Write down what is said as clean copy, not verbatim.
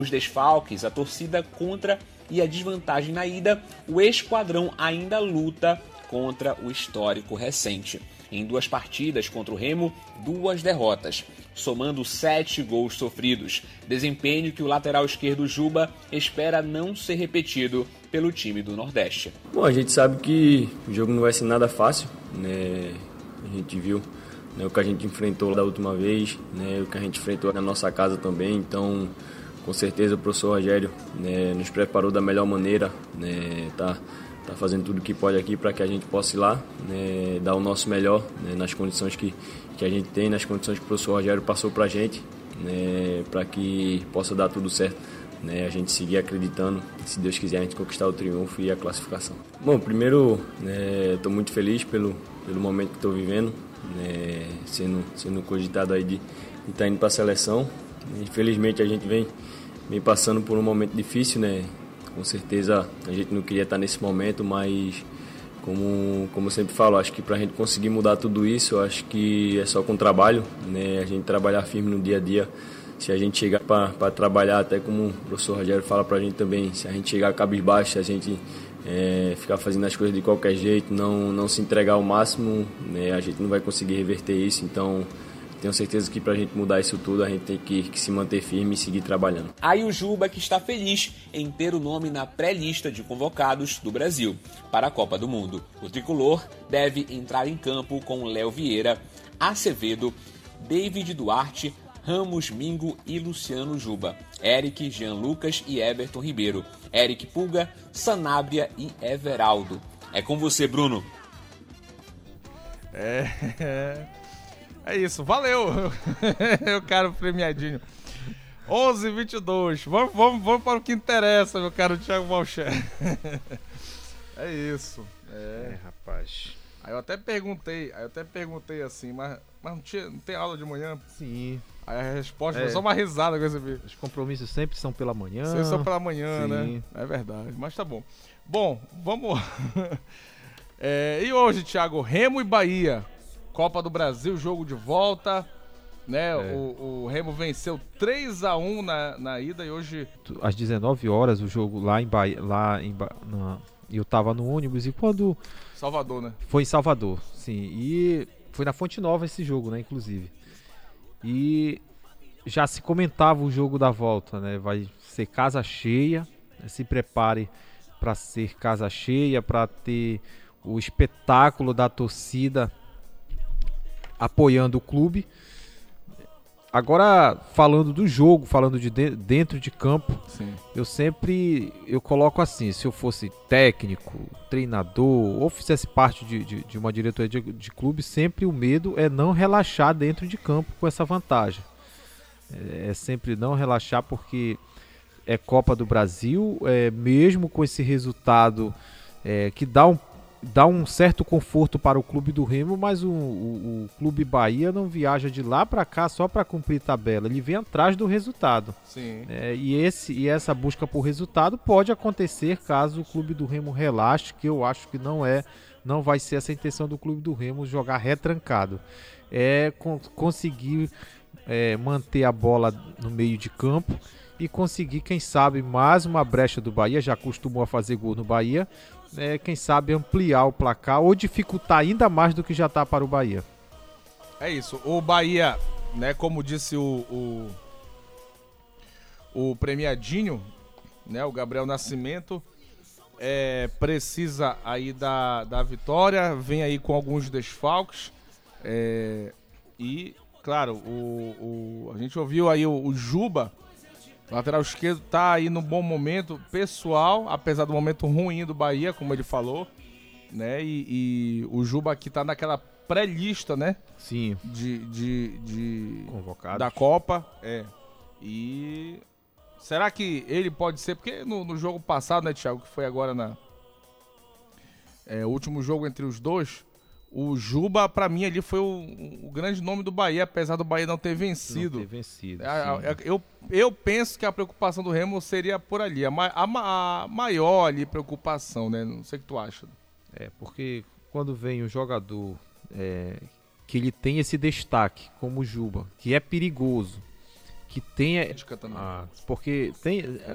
Os desfalques, a torcida contra e a desvantagem na ida, o esquadrão ainda luta contra o histórico recente. Em 2 partidas contra o Remo, 2 derrotas, somando 7 gols sofridos. Desempenho que o lateral esquerdo Juba espera não ser repetido pelo time do Nordeste. Bom, a gente sabe que o jogo não vai ser nada fácil, né? A gente viu, né, o que a gente enfrentou da última vez, né, o que a gente enfrentou na nossa casa também, então com certeza o professor Rogério, né, nos preparou da melhor maneira, né, tá fazendo tudo o que pode aqui para que a gente possa ir lá, né, dar o nosso melhor, né, nas condições que a gente tem, nas condições que o professor Rogério passou para a gente, né, para que possa dar tudo certo, né, a gente seguir acreditando, se Deus quiser a gente conquistar o triunfo e a classificação. Bom, primeiro, estou muito feliz pelo momento que estou vivendo, né, sendo cogitado aí de estar indo para a seleção. Infelizmente a gente vem passando por um momento difícil, né? Com certeza a gente não queria estar nesse momento, mas como eu sempre falo, acho que para a gente conseguir mudar tudo isso, acho que é só com trabalho, né? A gente trabalhar firme no dia a dia. Se a gente chegar para trabalhar, até como o professor Rogério fala para a gente também, se a gente chegar cabisbaixo, se a gente ficar fazendo as coisas de qualquer jeito, não se entregar ao máximo, né? A gente não vai conseguir reverter isso, então tenho certeza que para a gente mudar isso tudo, a gente tem que se manter firme e seguir trabalhando. Aí o Juba que está feliz em ter o nome na pré-lista de convocados do Brasil para a Copa do Mundo. O tricolor deve entrar em campo com Léo Vieira, Acevedo, David Duarte, Ramos Mingo e Luciano Juba, Eric, Jean Lucas e Everton Ribeiro, Eric Pulga, Sanabria e Everaldo. É com você, Bruno. É isso, valeu, meu caro premiadinho. 11h22, vamos para o que interessa, meu caro Thiago Malcher. É isso. Rapaz. Aí eu até perguntei assim, mas não tem aula de manhã? Sim. Aí a resposta foi só uma risada que eu recebi. Os compromissos sempre são pela manhã. Sempre são pela manhã, sim, né? É verdade, mas tá bom. Bom, vamos. E hoje, Thiago, Remo e Bahia. Copa do Brasil, jogo de volta, né? O Remo venceu 3-1 na ida e hoje... Às 19 horas o jogo lá em Bahia, eu tava no ônibus e quando... Salvador, né? Foi em Salvador, sim. E foi na Fonte Nova esse jogo, né, inclusive. E já se comentava o jogo da volta, né? Vai ser casa cheia, se prepare para ser casa cheia, para ter o espetáculo da torcida apoiando o clube. Agora, falando do jogo, falando de dentro de campo, sim, eu coloco assim, se eu fosse técnico, treinador, ou fizesse parte de uma diretoria de clube, sempre o medo é não relaxar dentro de campo com essa vantagem. É sempre não relaxar, porque é Copa do Brasil, mesmo com esse resultado que dá um certo conforto para o clube do Remo, mas o clube Bahia não viaja de lá para cá só para cumprir tabela, ele vem atrás do resultado. Sim. E essa busca por resultado pode acontecer caso o clube do Remo relaxe, que eu acho que não vai ser essa a intenção do clube do Remo, jogar retrancado. Conseguir manter a bola no meio de campo e conseguir, quem sabe, mais uma brecha do Bahia, já acostumou a fazer gol no Bahia, quem sabe ampliar o placar ou dificultar ainda mais do que já está para o Bahia. É isso, o Bahia, né, como disse o premiadinho, né, o Gabriel Nascimento, precisa aí da vitória, vem aí com alguns desfalques, e, claro, a gente ouviu aí o Juba, lateral esquerdo, tá aí num bom momento pessoal, apesar do momento ruim do Bahia, como ele falou, né? E o Juba aqui tá naquela pré-lista, né? Sim. De convocados da Copa. E será que ele pode ser? Porque no jogo passado, né, Thiago, que foi agora o último jogo entre os dois, o Juba, pra mim, ali foi o grande nome do Bahia, apesar do Bahia não ter vencido. Eu penso que a preocupação do Remo seria por ali, a maior ali preocupação, né? Não sei o que tu acha. Porque quando vem um jogador que ele tem esse destaque, como o Juba, que é perigoso, que tenha. Dica também. Porque tem.